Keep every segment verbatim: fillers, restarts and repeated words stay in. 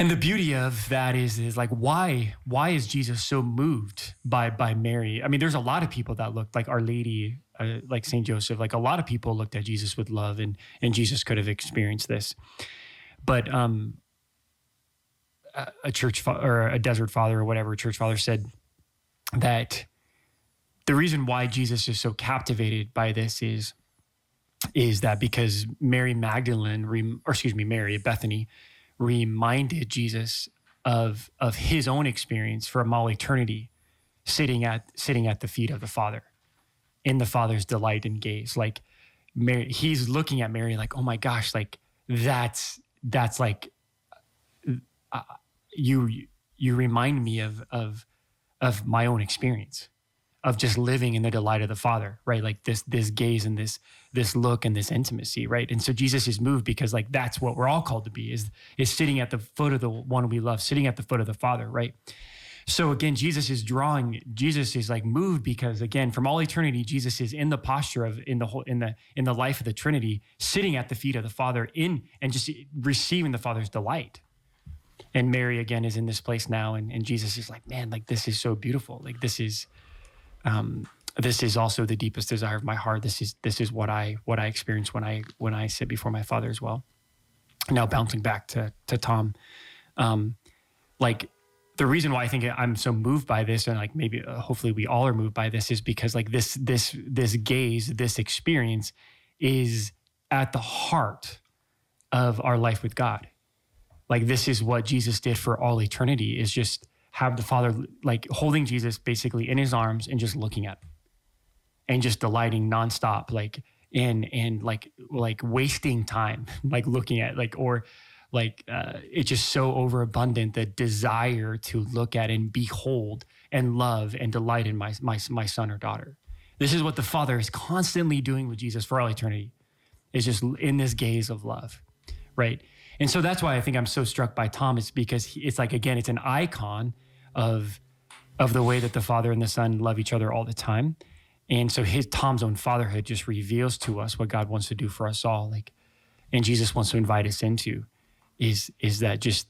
And the beauty of that is, is like, why, why is Jesus so moved by, by Mary? I mean, there's a lot of people that looked like Our Lady, uh, like Saint Joseph, like a lot of people looked at Jesus with love, and, and Jesus could have experienced this. But um, a, a church fa- or a desert father or whatever, a church father said that the reason why Jesus is so captivated by this is, is that because Mary Magdalene, or excuse me, Mary at Bethany, reminded Jesus of of his own experience from all eternity, sitting at sitting at the feet of the Father, in the Father's delight and gaze. Like Mary, he's looking at Mary like, oh my gosh, like that's that's like uh, you you remind me of of of my own experience of just living in the delight of the Father, right? Like this, this gaze and this, this look and this intimacy, right? And so Jesus is moved because like, that's what we're all called to be, is, is sitting at the foot of the one we love, sitting at the foot of the Father, right? So again, Jesus is drawing, Jesus is like moved because again, from all eternity, Jesus is in the posture of, in the whole, in the, in the life of the Trinity, sitting at the feet of the Father in, and just receiving the Father's delight. And Mary again is in this place now. And, and Jesus is like, man, like this is so beautiful. Like this is, Um, this is also the deepest desire of my heart. This is this is what I what I experience when I when I sit before my Father as well. Now bouncing back to to Tom, um, like the reason why I think I'm so moved by this, and like maybe uh, hopefully we all are moved by this, is because like this this this gaze, this experience, is at the heart of our life with God. Like this is what Jesus did for all eternity. Is just have the Father like holding Jesus basically in his arms and just looking at him and just delighting nonstop, like in, and like, like wasting time, like looking at like, or like, uh, it's just so overabundant, the desire to look at and behold and love and delight in my, my, my son or daughter. This is what the Father is constantly doing with Jesus for all eternity, is just in this gaze of love. Right. And so that's why I think I'm so struck by Thomas, because he, it's like, again, it's an icon of, of the way that the Father and the Son love each other all the time. And so his Tom's own fatherhood just reveals to us what God wants to do for us all. Like, and Jesus wants to invite us into is, is that just,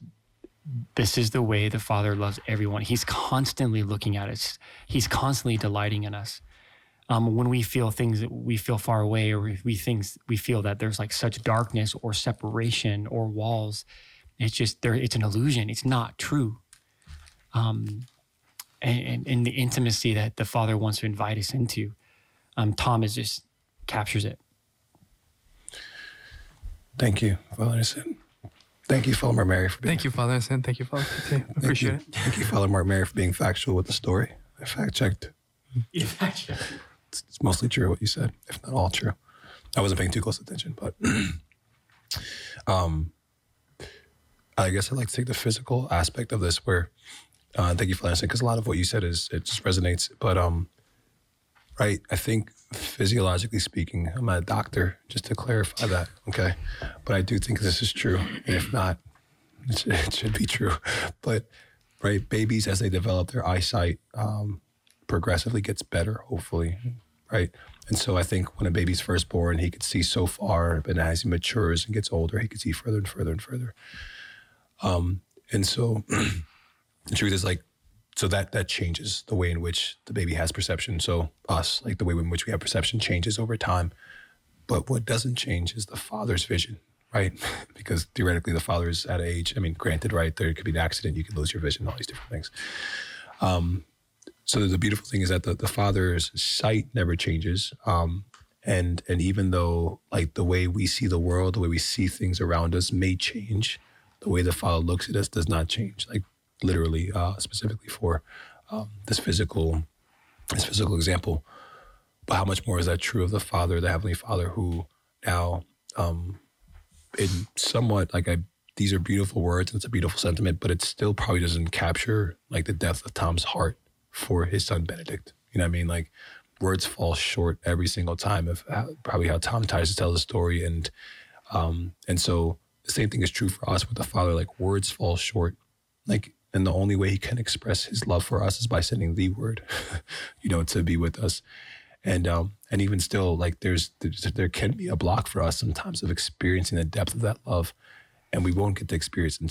this is the way the Father loves everyone. He's constantly looking at us. He's constantly delighting in us. Um, when we feel things that we feel far away, or we things we feel that there's like such darkness or separation or walls, it's just there. It's an illusion. It's not true. Um, and, and, and the intimacy that the Father wants to invite us into, um, Thomas just captures it. Thank you, Father Innocent. Thank you, Father Mark Mary, for being. Thank you, Father Innocent. Thank you, Father. I appreciate Thank it. Thank you, Father Mark Mary, for being factual with the story. I fact checked. Yeah, fact It's, it's mostly true what you said, if not all true. I wasn't paying too close attention, but um, I guess I'd like to take the physical aspect of this where, uh, thank you for listening, because a lot of what you said is, it just resonates. But, um, right, I think physiologically speaking, I'm not a doctor, just to clarify that, okay? But I do think this is true. And if not, it should, it should be true. But, right, babies, as they develop their eyesight, um, progressively gets better, hopefully, right? And so I think when a baby's first born, he could see so far, but as he matures and gets older, he could see further and further and further. Um, and so the truth is like, so that that changes the way in which the baby has perception. So us, like the way in which we have perception changes over time. But what doesn't change is the Father's vision, right? Because theoretically the Father is at age, I mean, granted, right, there could be an accident, you could lose your vision, all these different things. Um, So the beautiful thing is that the, the Father's sight never changes. Um, and and even though like the way we see the world, the way we see things around us may change, the way the Father looks at us does not change. Like literally, uh, specifically for um, this physical, this physical example. But how much more is that true of the Father, the Heavenly Father, who now, um, in somewhat like I, these are beautiful words and it's a beautiful sentiment, but it still probably doesn't capture like the depth of Tom's heart for his son Benedict. You know what I mean? Like words fall short every single time of how, probably how Tom tries to tell the story. And um, and so the same thing is true for us with the Father. Like words fall short. Like, and the only way he can express his love for us is by sending the word, you know, to be with us. And um, and even still, like there's, there's there can be a block for us sometimes of experiencing the depth of that love, and we won't get to experience it